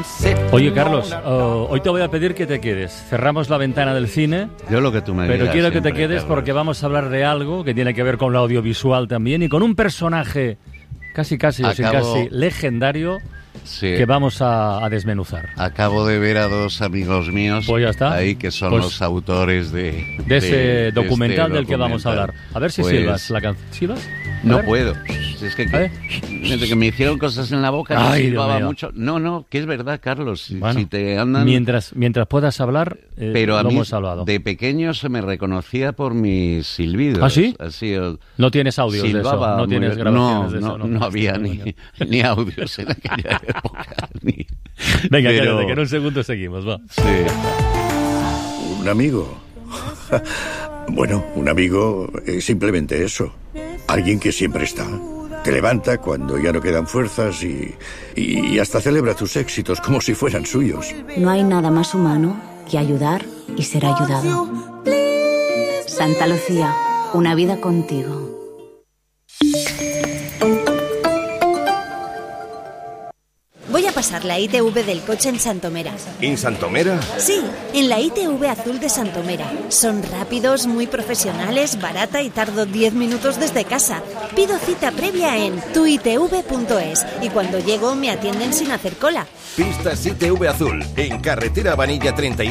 Oye, Carlos, hoy te voy a pedir que te quedes. Cerramos la ventana del cine. Yo lo que tú me digas. Pero quiero que te siempre, quedes, Carlos, porque vamos a hablar de algo que tiene que ver con lo audiovisual también y con un personaje casi legendario. Sí. Que vamos a desmenuzar. Acabo de ver a dos amigos míos pues ya está. ahí que son pues los autores de ese documental del que vamos a hablar. A ver si silbas la canción. ¿Silbas? No puedo. Es que desde que me hicieron cosas en la boca no silbaba mucho. No, que es verdad, Carlos. Bueno, si te andan... mientras puedas hablar, pero a lo mí hemos hablado. De pequeño se me reconocía por mis silbidos. ¿Ah, sí? Así, no tienes audios de eso, no tienes grabaciones de eso. No había ni audios en aquella época. Venga, quédate, que en un segundo seguimos, va. Sí. ¿Un amigo? Bueno, un amigo es simplemente eso. Alguien que siempre está. Te levanta cuando ya no quedan fuerzas y hasta celebra tus éxitos como si fueran suyos. No hay nada más humano que ayudar y ser ayudado. Santa Lucía, una vida contigo. Voy a pasar la ITV del coche en Santomera. ¿En Santomera? Sí, en la ITV azul de Santomera. Son rápidos, muy profesionales, barata y tardo 10 minutos desde casa. Pido cita previa en tuitv.es y cuando llego me atienden sin hacer cola. Pistas ITV azul, en carretera Vanilla 31.